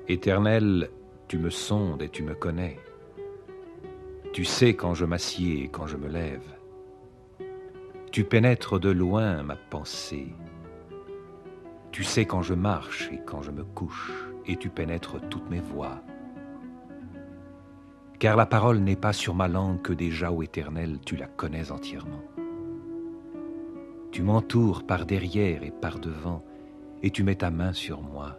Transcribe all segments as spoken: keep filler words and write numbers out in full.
Éternel, tu me sondes et tu me connais. Tu sais quand je m'assieds et quand je me lève. Tu pénètres de loin ma pensée. Tu sais quand je marche et quand je me couche, et tu pénètres toutes mes voies. Car la parole n'est pas sur ma langue que déjà, ô Éternel, tu la connais entièrement. Tu m'entoures par derrière et par devant, et tu mets ta main sur moi.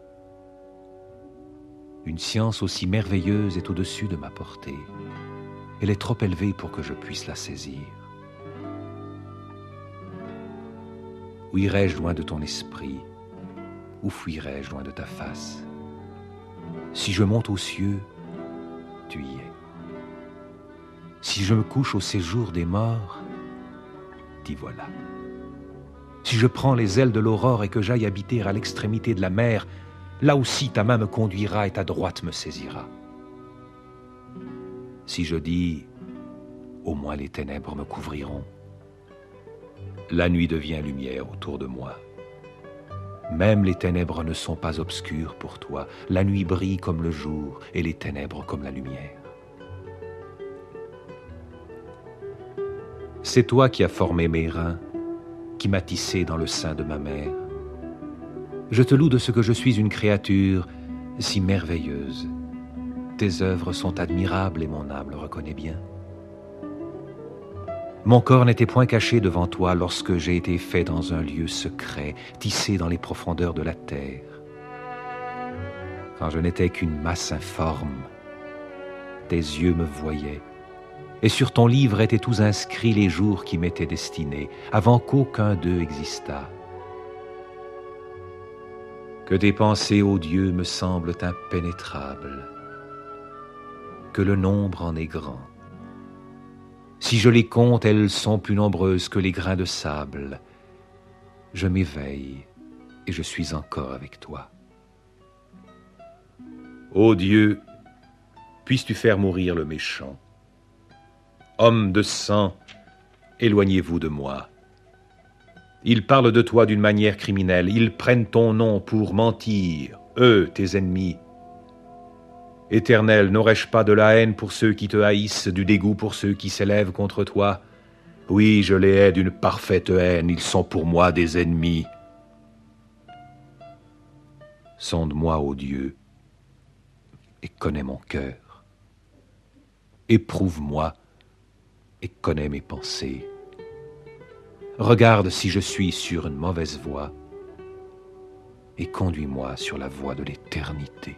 Une science aussi merveilleuse est au-dessus de ma portée. Elle est trop élevée pour que je puisse la saisir. Où irai-je loin de ton esprit? Où fuirai-je loin de ta face? Si je monte aux cieux, tu y es. Si je me couche au séjour des morts, t'y voilà. Si je prends les ailes de l'aurore et que j'aille habiter à l'extrémité de la mer, là aussi ta main me conduira et ta droite me saisira. Si je dis, au moins les ténèbres me couvriront, la nuit devient lumière autour de moi. Même les ténèbres ne sont pas obscures pour toi. La nuit brille comme le jour et les ténèbres comme la lumière. C'est toi qui as formé mes reins, qui m'as tissé dans le sein de ma mère. Je te loue de ce que je suis une créature si merveilleuse. Tes œuvres sont admirables et mon âme le reconnaît bien. Mon corps n'était point caché devant toi lorsque j'ai été fait dans un lieu secret, tissé dans les profondeurs de la terre. Quand je n'étais qu'une masse informe, tes yeux me voyaient, et sur ton livre étaient tous inscrits les jours qui m'étaient destinés, avant qu'aucun d'eux existât. Que tes pensées, ô Dieu, me semblent impénétrables, que le nombre en est grand. Si je les compte, elles sont plus nombreuses que les grains de sable. Je m'éveille et je suis encore avec toi. Ô Dieu, puisses-tu faire mourir le méchant? Hommes de sang, éloignez-vous de moi. Ils parlent de toi d'une manière criminelle. Ils prennent ton nom pour mentir, eux, tes ennemis. Éternel, n'aurais-je pas de la haine pour ceux qui te haïssent, du dégoût pour ceux qui s'élèvent contre toi? Oui, je les hais d'une parfaite haine, ils sont pour moi des ennemis. Sonde-moi, ô Dieu, et connais mon cœur. Éprouve-moi et connais mes pensées. Regarde si je suis sur une mauvaise voie et conduis-moi sur la voie de l'éternité.